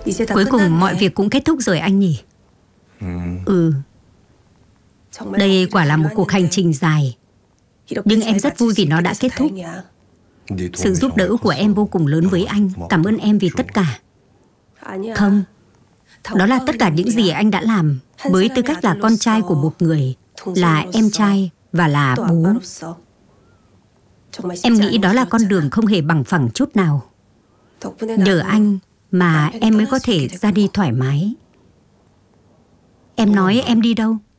Cuối cùng mọi việc cũng kết thúc rồi anh nhỉ? Đây quả là một cuộc hành trình dài, nhưng em rất vui vì nó đã kết thúc. Sự giúp đỡ của em vô cùng lớn với anh. Cảm ơn em vì tất cả. Không, đó là tất cả những gì anh đã làm với tư cách là con trai của một người, là em trai và là bố. Em nghĩ đó là con đường không hề bằng phẳng chút nào. Nhờ anh mà em mới có thể ra đi thoải mái. Em nói em đi đâu?